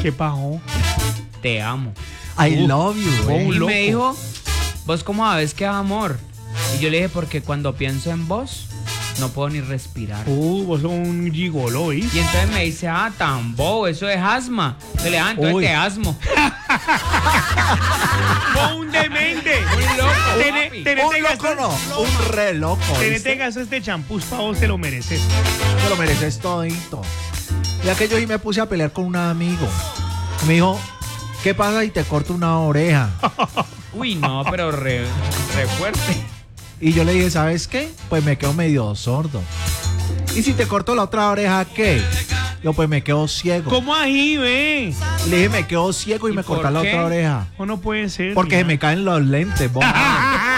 ¿Qué pasó? Te amo. I love you, Oh, Y loco. me dijo, ¿vos cómo sabes que es amor? Y yo le dije, porque cuando pienso en vos, no puedo ni respirar. Vos sos un gigoló, ¿sí? Y entonces me dice, tan bobo, eso es asma. Yo le dije, entonces Uy. te asmo. ¡Vos un demente! Un loco, Tené- papi. tenete Un loco gasto- no, un re loco. Tenete ¿viste? gasto este champús pa' vos, te lo mereces. Te lo mereces todito. Ya que yo sí me puse a pelear con un amigo. Me dijo, ¿qué pasa si te corto una oreja? Uy, no, pero re fuerte. Y yo le dije, ¿sabes qué? Pues me quedo medio sordo. ¿Y si te corto la otra oreja, qué? Yo, pues me quedo ciego. ¿Cómo ahí, ve? Y le dije, me quedo ciego y ¿Y me por corta la qué? otra oreja. ¿O no puede ser? Porque se mira? me caen los lentes, vos.